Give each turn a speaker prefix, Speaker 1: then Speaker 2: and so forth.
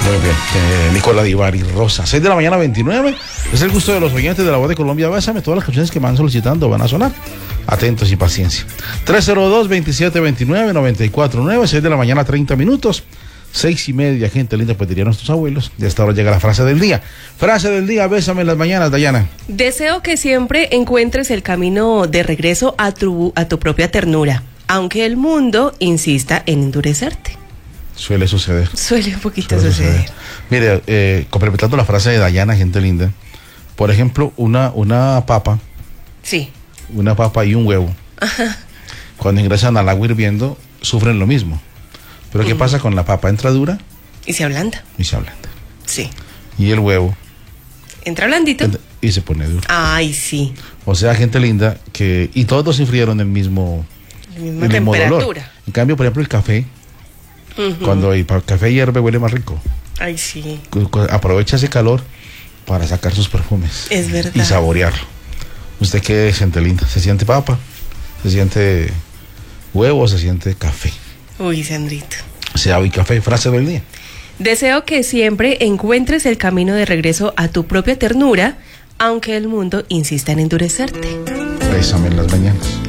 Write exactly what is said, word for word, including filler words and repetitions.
Speaker 1: Muy bien, eh, Nicola Divari Rosa. seis de la mañana, veintinueve. Es el gusto de los oyentes de La Voz de Colombia. Bésame, todas las canciones que me van solicitando van a sonar. Atentos y paciencia. tres cero dos, veintisiete veintinueve, noventa y cuatro nueve, seis de la mañana, treinta minutos. Seis y media, gente linda, pues dirían nuestros abuelos. De esta hora llega la frase del día. Frase del día, bésame en las mañanas, Dayana.
Speaker 2: Deseo que siempre encuentres el camino de regreso a tu, a tu propia ternura, aunque el mundo insista en endurecerte.
Speaker 1: Suele suceder.
Speaker 2: Suele un poquito
Speaker 1: Suele
Speaker 2: suceder.
Speaker 1: suceder. Mire, eh, complementando la frase de Dayana, gente linda. Por ejemplo, una, una papa.
Speaker 2: Sí.
Speaker 1: Una papa y un huevo.
Speaker 2: Ajá.
Speaker 1: Cuando ingresan al agua hirviendo, sufren lo mismo. Pero ¿qué
Speaker 2: Mm.
Speaker 1: pasa con la papa? Entra dura
Speaker 2: Y se ablanda.
Speaker 1: y se ablanda.
Speaker 2: Sí.
Speaker 1: Y el huevo
Speaker 2: Entra blandito.
Speaker 1: entra y se pone duro.
Speaker 2: Ay, sí.
Speaker 1: O sea, gente linda, que y todos sufrieron el mismo,
Speaker 2: La misma
Speaker 1: el mismo dolor.
Speaker 2: temperatura.
Speaker 1: En cambio, por ejemplo, el café,
Speaker 2: Ujú.
Speaker 1: cuando el pa- café hierve huele más rico.
Speaker 2: Ay, sí.
Speaker 1: Cu- cu- Aprovecha ese calor para sacar sus perfumes.
Speaker 2: Es verdad.
Speaker 1: Y saborearlo. ¿Usted qué es, gente linda? ¿Se siente papa? ¿Se siente huevo? ¿Se siente café?
Speaker 2: Uy, Sandrito.
Speaker 1: Sea hoy café, frase del día.
Speaker 2: Deseo que siempre encuentres el camino de regreso a tu propia ternura, aunque el mundo insista en endurecerte.
Speaker 1: Bésame en las mañanas.